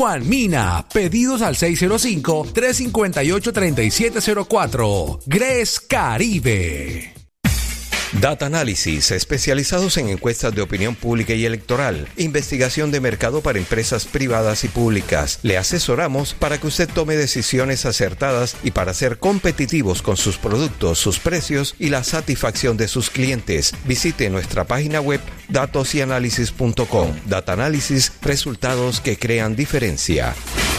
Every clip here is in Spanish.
Juan Mina, pedidos al 605-358-3704. GRES Caribe. Data Analysis, especializados en encuestas de opinión pública y electoral, investigación de mercado para empresas privadas y públicas. Le asesoramos para que usted tome decisiones acertadas y para ser competitivos con sus productos, sus precios y la satisfacción de sus clientes. Visite nuestra página web datosyanalysis.com. Data Analysis, resultados que crean diferencia.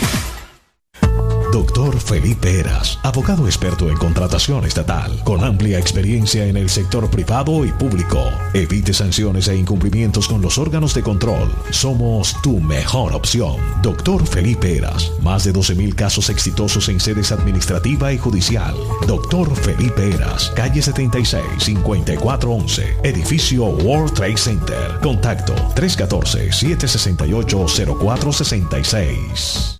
Doctor Felipe Heras, abogado experto en contratación estatal, con amplia experiencia en el sector privado y público. Evite sanciones e incumplimientos con los órganos de control. Somos tu mejor opción. Doctor Felipe Heras, más de 12,000 casos exitosos en sedes administrativa y judicial. Doctor Felipe Heras, calle 76, 5411, edificio World Trade Center. Contacto 314-768-0466.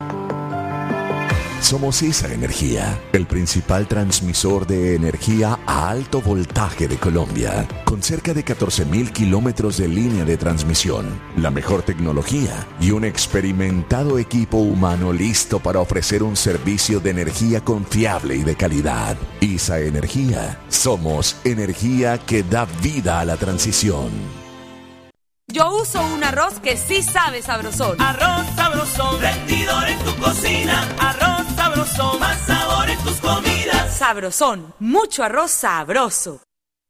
Somos esa energía, el principal transmisor de energía a alto voltaje de Colombia, con cerca de 14,000 kilómetros de línea de transmisión, la mejor tecnología y un experimentado equipo humano listo para ofrecer un servicio de energía confiable y de calidad. ISA Energía, somos energía que da vida a la transición. Yo uso un arroz que sí sabe sabrosón. Arroz sabrosón, rendidor en tu cocina. Arroz sabrosón, más sabor en tus comidas. Sabrosón, mucho arroz sabroso.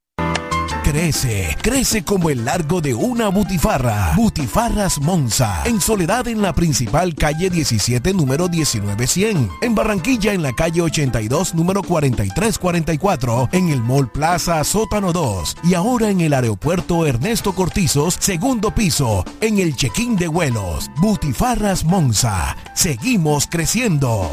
Crece como el largo de una butifarra. Butifarras Monza. En Soledad, en la principal calle 17, número 19100. En Barranquilla, en la calle 82, número 4344. En el Mall Plaza Sótano 2. Y ahora en el aeropuerto Ernesto Cortizos, segundo piso, en el check-in de vuelos. Butifarras Monza. Seguimos creciendo.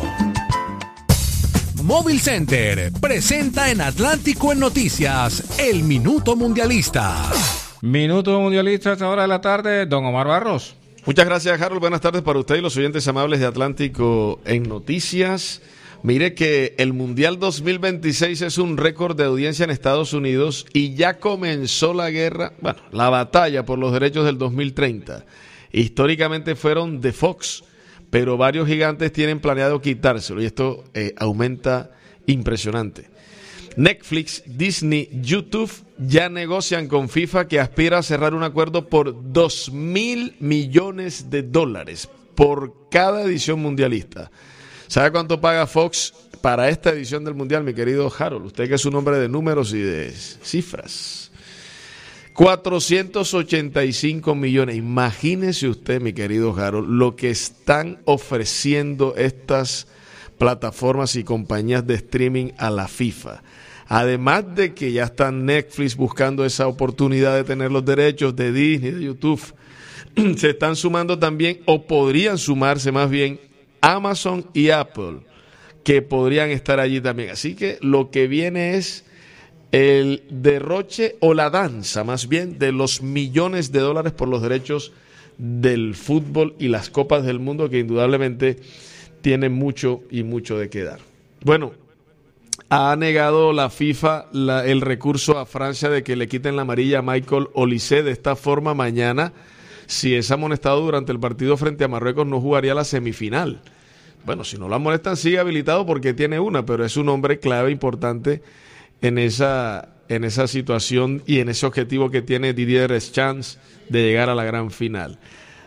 Móvil Center presenta en Atlántico en Noticias el Minuto Mundialista. Minuto Mundialista a esta hora de la tarde, don Omar Barros. Muchas gracias, Harold. Buenas tardes para usted y los oyentes amables de Atlántico en Noticias. Mire que el Mundial 2026 es un récord de audiencia en Estados Unidos y ya comenzó la guerra, la batalla por los derechos del 2030. Históricamente fueron de Fox, pero varios gigantes tienen planeado quitárselo y esto aumenta impresionante. Netflix, Disney, YouTube ya negocian con FIFA, que aspira a cerrar un acuerdo por $2,000 millones por cada edición mundialista. ¿Sabe cuánto paga Fox para esta edición del Mundial, mi querido Harold? Usted que es un hombre de números y de cifras. 485 millones. Imagínese usted, mi querido Harold, lo que están ofreciendo estas plataformas y compañías de streaming a la FIFA. Además de que ya está Netflix buscando esa oportunidad de tener los derechos de Disney, de YouTube, se están sumando también, o podrían sumarse más bien, Amazon y Apple, que podrían estar allí también. Así que lo que viene es el derroche o la danza más bien de los millones de dólares por los derechos del fútbol y las copas del mundo, que indudablemente tienen mucho y mucho de qué dar. Bueno, ha negado la FIFA el recurso a Francia de que le quiten la amarilla a Michael Olise. De esta forma, mañana, si es amonestado durante el partido frente a Marruecos, no jugaría la semifinal. Bueno, si no lo amonestan, sigue habilitado porque tiene una, pero es un hombre clave, importante en esa situación y en ese objetivo que tiene Didier Deschamps de llegar a la gran final.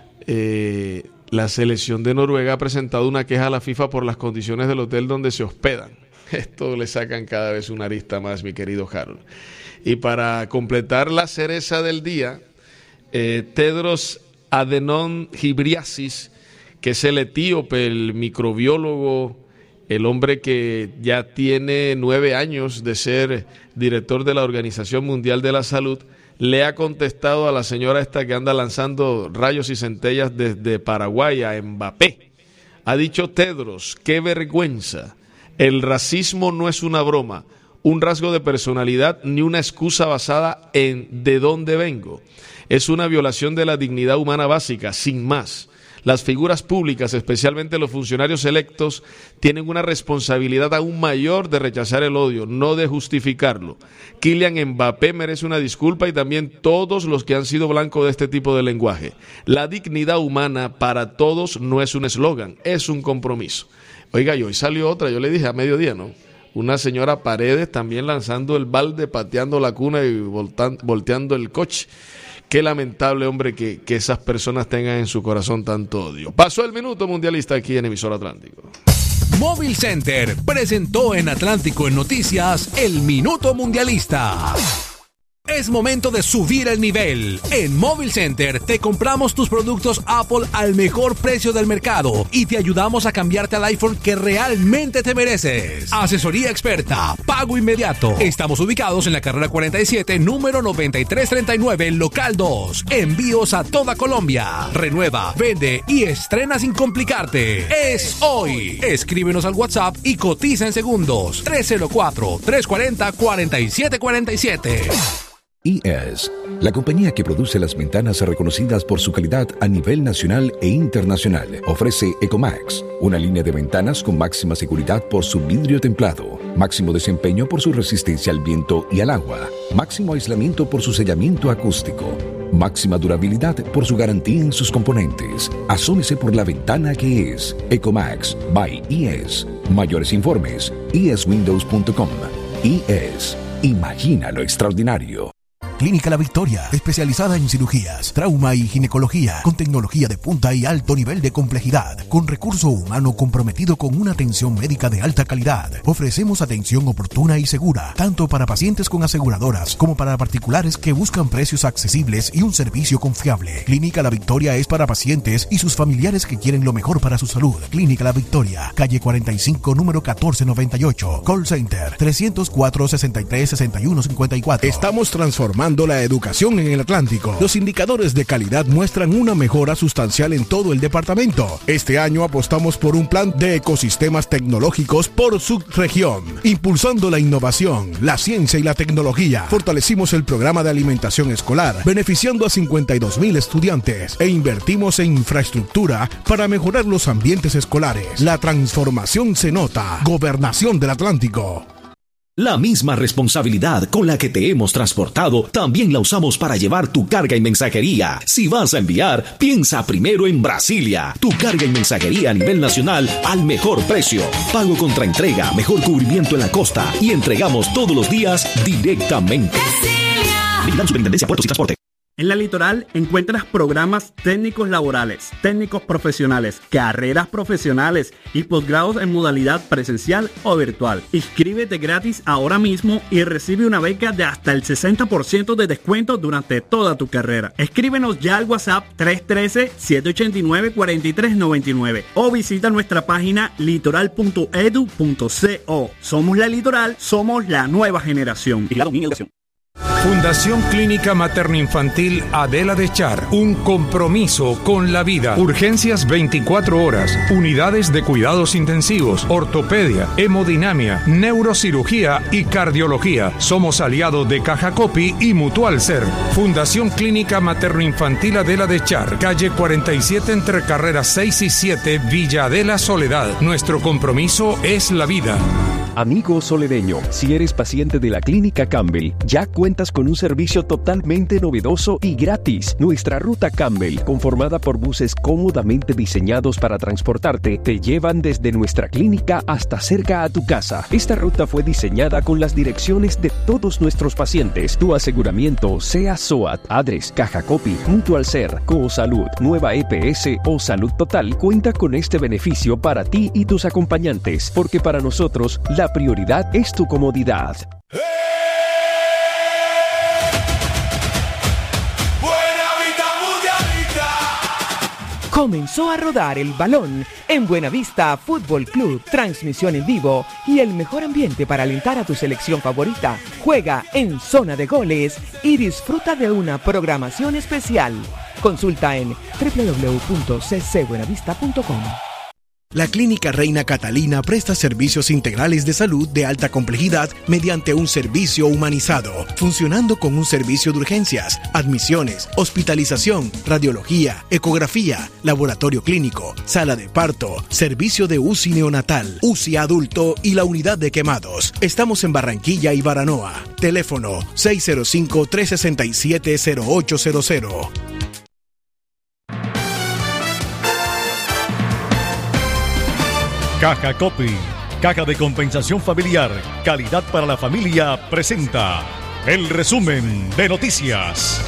La selección de Noruega ha presentado una queja a la FIFA por las condiciones del hotel donde se hospedan. Esto le sacan cada vez una arista más, mi querido Harold. Y para completar la cereza del día, Tedros Adhanom Ghebreyesus, que es el etíope, el microbiólogo, el hombre que ya tiene 9 años de ser director de la Organización Mundial de la Salud, le ha contestado a la señora esta que anda lanzando rayos y centellas desde Paraguay a Mbappé. Ha dicho Tedros: qué vergüenza, el racismo no es una broma, un rasgo de personalidad ni una excusa basada en de dónde vengo. Es una violación de la dignidad humana básica, sin más. Las figuras públicas, especialmente los funcionarios electos, tienen una responsabilidad aún mayor de rechazar el odio, no de justificarlo. Kylian Mbappé merece una disculpa y también todos los que han sido blanco de este tipo de lenguaje. La dignidad humana para todos no es un eslogan, es un compromiso. Oiga, y hoy salió otra, yo le dije a mediodía, ¿no? Una señora Paredes también lanzando el balde, pateando la cuna y volteando el coche. Qué lamentable, hombre, que esas personas tengan en su corazón tanto odio. Pasó el minuto mundialista aquí en Emisor Atlántico. Móvil Center presentó en Atlántico en Noticias el Minuto Mundialista. Es momento de subir el nivel. En Móvil Center te compramos tus productos Apple al mejor precio del mercado y te ayudamos a cambiarte al iPhone que realmente te mereces. Asesoría experta, pago inmediato. Estamos ubicados en la carrera 47, número 9339, local 2. Envíos a toda Colombia. Renueva, vende y estrena sin complicarte. Es hoy. Escríbenos al WhatsApp y cotiza en segundos. 304-340-4747. IES, la compañía que produce las ventanas reconocidas por su calidad a nivel nacional e internacional, ofrece Ecomax, una línea de ventanas con máxima seguridad por su vidrio templado, máximo desempeño por su resistencia al viento y al agua, máximo aislamiento por su sellamiento acústico, máxima durabilidad por su garantía en sus componentes. Asómese por la ventana que es Ecomax by IES. Mayores informes, ieswindows.com. IES, imagina lo extraordinario. Clínica La Victoria, especializada en cirugías, trauma y ginecología, con tecnología de punta y alto nivel de complejidad, con recurso humano comprometido con una atención médica de alta calidad. Ofrecemos atención oportuna y segura, tanto para pacientes con aseguradoras como para particulares que buscan precios accesibles y un servicio confiable. Clínica La Victoria es para pacientes y sus familiares que quieren lo mejor para su salud. Clínica La Victoria, calle 45, número 1498, call center 304-63-6154. Estamos transformando la educación en el Atlántico. Los indicadores de calidad muestran una mejora sustancial en todo el departamento. Este año apostamos por un plan de ecosistemas tecnológicos por subregión, impulsando la innovación, la ciencia y la tecnología. Fortalecimos el programa de alimentación escolar, beneficiando a 52,000 estudiantes, e invertimos en infraestructura para mejorar los ambientes escolares. La transformación se nota. Gobernación del Atlántico. La misma responsabilidad con la que te hemos transportado, también la usamos para llevar tu carga y mensajería. Si vas a enviar, piensa primero en Brasilia. Tu carga y mensajería a nivel nacional al mejor precio. Pago contra entrega, mejor cubrimiento en la costa y entregamos todos los días directamente. Vigilando Superintendencia, Puertos y Transporte. En la Litoral encuentras programas técnicos laborales, técnicos profesionales, carreras profesionales y posgrados en modalidad presencial o virtual. Inscríbete gratis ahora mismo y recibe una beca de hasta el 60% de descuento durante toda tu carrera. Escríbenos ya al WhatsApp 313-789-4399 o visita nuestra página litoral.edu.co. Somos la Litoral, somos la nueva generación. Fundación Clínica Materno-Infantil Adela de Char, un compromiso con la vida. Urgencias 24 horas, unidades de cuidados intensivos, ortopedia, hemodinamia, neurocirugía y cardiología. Somos aliados de Caja Copy y Mutual Ser. Fundación Clínica Materno-Infantil Adela de Char, calle 47 entre carreras 6 y 7, Villa Adela, Soledad. Nuestro compromiso es la vida. Amigo soledeño, si eres paciente de la Clínica Campbell, ya cuentas con un servicio totalmente novedoso y gratis. Nuestra ruta Campbell, conformada por buses cómodamente diseñados para transportarte, te llevan desde nuestra clínica hasta cerca a tu casa. Esta ruta fue diseñada con las direcciones de todos nuestros pacientes. Tu aseguramiento, sea SOAT, Adres, Caja Copy, Mutual Ser, Cosalud, Nueva EPS o Salud Total, cuenta con este beneficio para ti y tus acompañantes, porque para nosotros la prioridad es tu comodidad. Comenzó a rodar el balón en Buenavista Fútbol Club, transmisión en vivo y el mejor ambiente para alentar a tu selección favorita. Juega en zona de goles y disfruta de una programación especial. Consulta en www.ccbuenavista.com. La Clínica Reina Catalina presta servicios integrales de salud de alta complejidad mediante un servicio humanizado, funcionando con un servicio de urgencias, admisiones, hospitalización, radiología, ecografía, laboratorio clínico, sala de parto, servicio de UCI neonatal, UCI adulto y la unidad de quemados. Estamos en Barranquilla y Baranoa. Teléfono 605-367-0800. Caja Copy, Caja de Compensación Familiar, calidad para la familia, presenta el resumen de noticias.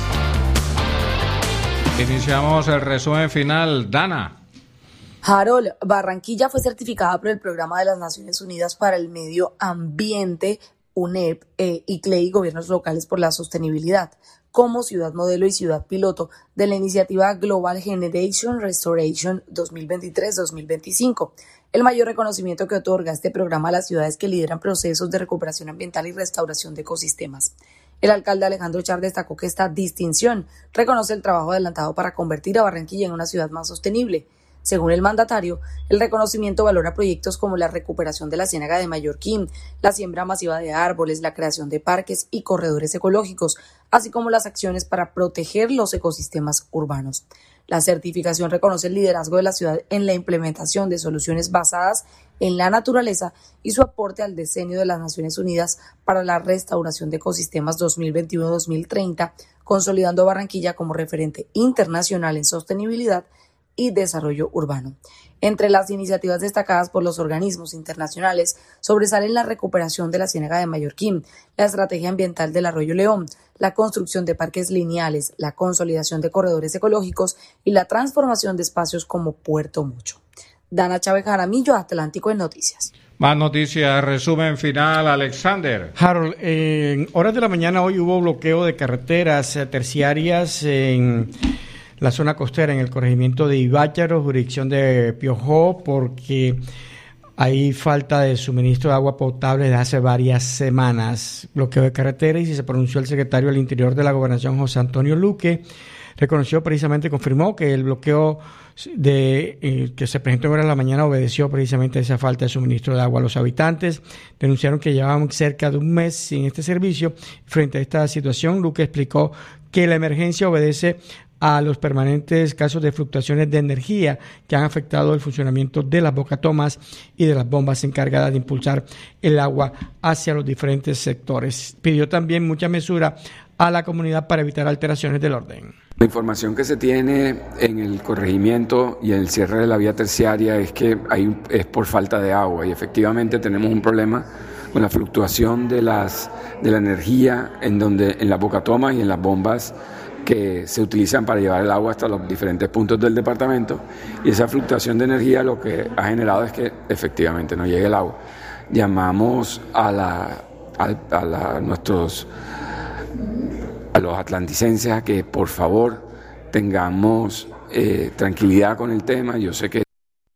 Iniciamos el resumen final. Dana. Harold, Barranquilla fue certificada por el Programa de las Naciones Unidas para el Medio Ambiente, UNEP, ICLEI y gobiernos locales por la sostenibilidad, como ciudad modelo y ciudad piloto de la iniciativa Global Generation Restoration 2023-2025. El mayor reconocimiento que otorga este programa a las ciudades que lideran procesos de recuperación ambiental y restauración de ecosistemas. El alcalde Alejandro Char destacó que esta distinción reconoce el trabajo adelantado para convertir a Barranquilla en una ciudad más sostenible. Según el mandatario, el reconocimiento valora proyectos como la recuperación de la Ciénaga de Mallorquín, la siembra masiva de árboles, la creación de parques y corredores ecológicos, así como las acciones para proteger los ecosistemas urbanos. La certificación reconoce el liderazgo de la ciudad en la implementación de soluciones basadas en la naturaleza y su aporte al Decenio de las Naciones Unidas para la Restauración de Ecosistemas 2021-2030, consolidando a Barranquilla como referente internacional en sostenibilidad y desarrollo urbano. Entre las iniciativas destacadas por los organismos internacionales sobresalen la recuperación de la Ciénaga de Mallorquín, la estrategia ambiental del Arroyo León, la construcción de parques lineales, la consolidación de corredores ecológicos y la transformación de espacios como Puerto Mocho. Dana Chávez Jaramillo, Atlántico en Noticias. Más noticias, resumen final, Alexander. Harold, en horas de la mañana hoy hubo bloqueo de carreteras terciarias en la zona costera, en el corregimiento de Ibácharo, jurisdicción de Piojó, porque hay falta de suministro de agua potable desde hace varias semanas. Bloqueo de carretera, y si se pronunció el secretario del Interior de la Gobernación, José Antonio Luque, reconoció precisamente, confirmó que el bloqueo que se presentó en horas de la mañana obedeció precisamente a esa falta de suministro de agua a los habitantes. Denunciaron que llevaban cerca de un mes sin este servicio. Frente a esta situación, Luque explicó que la emergencia obedece a los permanentes casos de fluctuaciones de energía que han afectado el funcionamiento de las bocatomas y de las bombas encargadas de impulsar el agua hacia los diferentes sectores. Pidió también mucha mesura a la comunidad para evitar alteraciones del orden. La información que se tiene en el corregimiento y en el cierre de la vía terciaria es que es por falta de agua, y efectivamente tenemos un problema con la fluctuación de la energía en las bocatomas y en las bombas que se utilizan para llevar el agua hasta los diferentes puntos del departamento, y esa fluctuación de energía lo que ha generado es que efectivamente no llegue el agua. Llamamos a los atlanticenses a que por favor tengamos tranquilidad con el tema. Yo sé que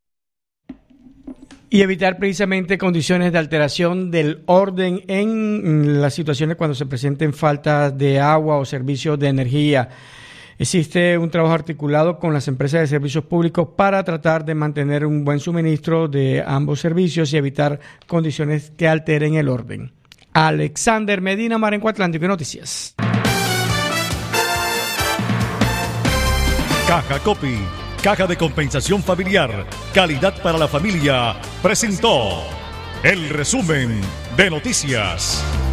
y evitar precisamente condiciones de alteración del orden en las situaciones cuando se presenten faltas de agua o servicios de energía. Existe un trabajo articulado con las empresas de servicios públicos para tratar de mantener un buen suministro de ambos servicios y evitar condiciones que alteren el orden. Alexander Medina, Marenco Atlántico, Noticias. Caja Copy, Caja de Compensación Familiar, calidad para la familia, presentó el resumen de noticias.